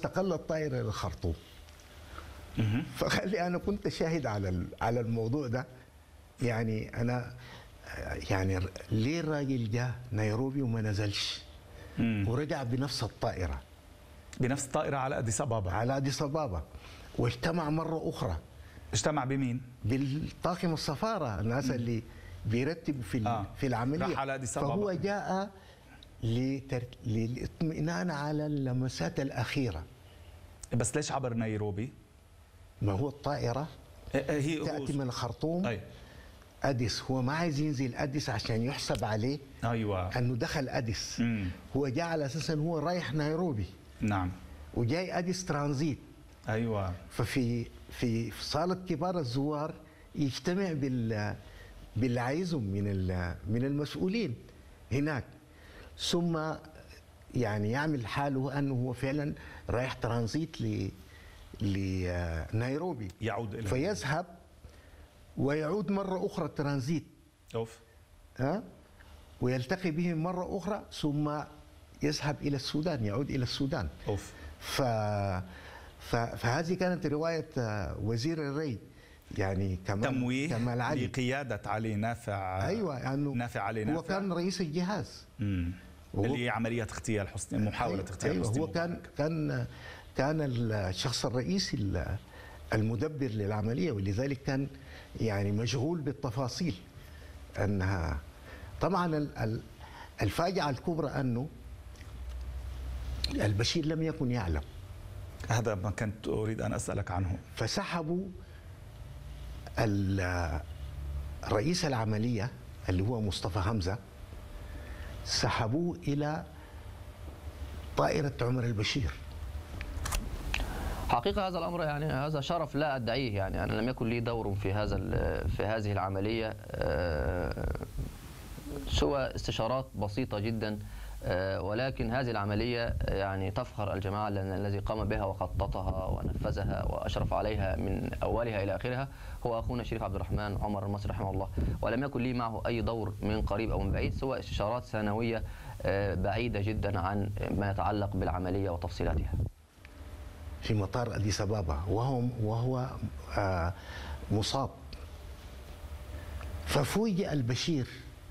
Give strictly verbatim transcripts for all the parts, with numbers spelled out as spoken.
استقل الطائرة إلى الخرطوم. فقال لي أنا كنت شاهد على على الموضوع ده. يعني أنا يعني ليه الراجل جاء نيروبي وما نزلش ورجع بنفس الطائرة بنفس الطائرة على أديس أبابا على أديس أبابا واجتمع مرة أخرى. اجتمع بمين؟ بالطاقم السفارة، الناس مم. اللي بيرتبوا في آه. في العملية. راح على أديس أبابا. فهو جاء لتر... للاطمئنان على اللمسات الأخيرة. بس ليش عبر نيروبي؟ ما هو الطائرة هي تأتي من الخرطوم. أي. أديس، هو ما عايز ينزل أديس عشان يحسب عليه أيوة أنه دخل أديس. مم. هو جاء على أساس أنه هو رايح نيروبي. نعم. وجاي أديس ترانزيت. أيوة. ففي في في صالة كبار الزوار يجتمع بال باللي عايزهم من من المسؤولين هناك، ثم يعني يعمل حاله أنه هو فعلا رايح ترانزيت ل لنيروبي. يعود إلى فيذهب ويعود مرة أخرى ترانزيت. أوف. ها ويلتقي بهم مرة أخرى ثم يذهب إلى السودان، يعود إلى السودان. أوف. ف فهذه كانت رواية وزير الري يعني كمال تمويه كمال علي لقيادة علي نافع. أيوة يعني نافع علي نافع هو كان رئيس الجهاز. امم اللي هي عملية اغتيال حسني، محاولة أيوة اغتيال أيوة حسني هو مبارك. كان كان كان الشخص الرئيسي المدبر للعملية، ولذلك كان يعني مشغول بالتفاصيل. أنها طبعا الفاجعة الكبرى أنه البشير لم يكن يعلم. هذا ما كنت أريد أن أسألك عنه. فسحبوا رئيس العملية اللي هو مصطفى حمزة، سحبوه إلى طائرة عمر البشير. حقيقة هذا الأمر يعني هذا شرف لا أدعيه، يعني أنا لم يكن لي دور في هذا في هذه العملية سوى استشارات بسيطة جدا، ولكن هذه العملية يعني تفخر الجماعة لأن الذي قام بها وخططها ونفذها وأشرف عليها من أولها إلى آخرها هو أخونا الشريف عبد الرحمن عمر المصري رحمه الله، ولم يكن لي معه أي دور من قريب أو من بعيد سوى استشارات ثانوية بعيدة جدا عن ما يتعلق بالعملية وتفصيلاتها. في مطار أديس أبابا وهو وهو آه مصاب، ففوجئ البشير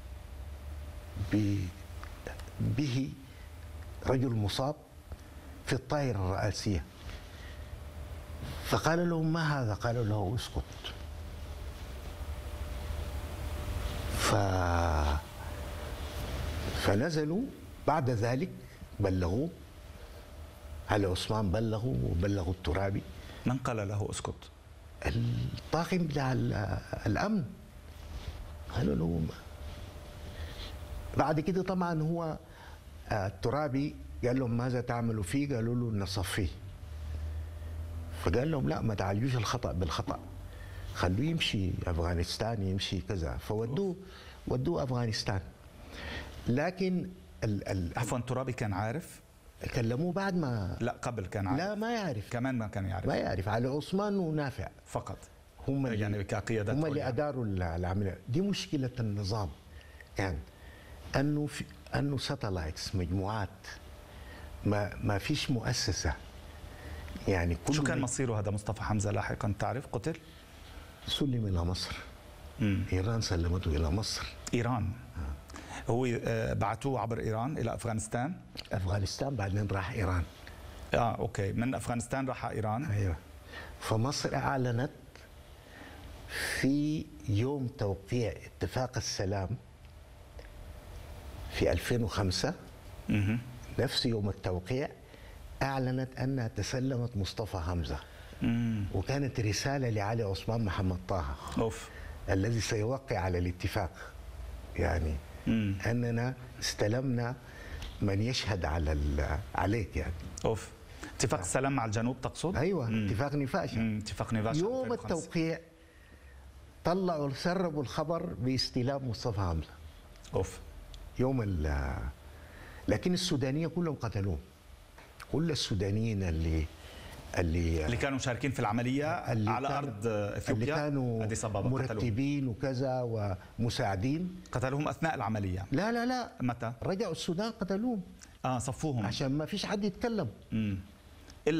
به رجل مصاب في الطائرة الرئاسية، فقال لهم ما هذا؟ قالوا له اسكت. ف... فنزلوا بعد ذلك بلغوا علي عثمان، بلغوا وبلغوا الترابي. من قال له اسكت؟ الطاقم بتاع الأمن قالوا له. بعد كده طبعا هو الترابي قال لهم ماذا تعملوا فيه؟ قالوا له نصفيه. فقال لهم لا، ما تعالجوش الخطأ بالخطأ، خلوه يمشي أفغانستان، يمشي كذا. فودوه ودوه أفغانستان. لكن ال ال عفوا الترابي كان عارف؟ كلموه بعد ما لا قبل كان عارف؟ لا ما يعرف، كمان ما كان يعرف، ما يعرف. علي عثمان ونافع فقط هم اللي يعني كقيادات هم اللي أداروا العملية دي. مشكلة النظام كان انه في انه ساتلايتس، مجموعات، ما ما فيش مؤسسه يعني. كل شو كان مصيره هذا مصطفى حمزه لاحقا تعرف؟ قتل؟ سلم الى مصر. مم. ايران سلمته الى مصر. ايران آه. هو بعثوه عبر ايران الى افغانستان. افغانستان بعدين راح ايران. اه اوكي، من افغانستان راح ايران. ايوه. فمصر اعلنت في يوم توقيع اتفاق السلام في ألفين وخمسة، مه. نفس يوم التوقيع أعلنت أنها تسلمت مصطفى حمزة. مه. وكانت رسالة لعلي عثمان محمد طه أوف. الذي سيوقع على الاتفاق، يعني مه. أننا استلمنا من يشهد على عليك يعني. أوف. اتفاق السلام مع الجنوب تقصد؟ أيوة. مم. اتفاق نفاشة. مم. اتفاق نفاشة يوم التوقيع طلعوا سربوا الخبر باستلام مصطفى حمزة. أوف. يوم ال لكن السودانية كلهم قتلوه، كل السودانيين اللي اللي اللي كانوا مشاركين في العملية على كان أرض إثيوبيا، اللي كانوا مرتبين وكذا ومساعدين، قتلوهم أثناء العملية؟ لا لا لا. متى؟ رجعوا السودان قتلوهم. اه صفوهم عشان ما فيش حد يتكلم. امم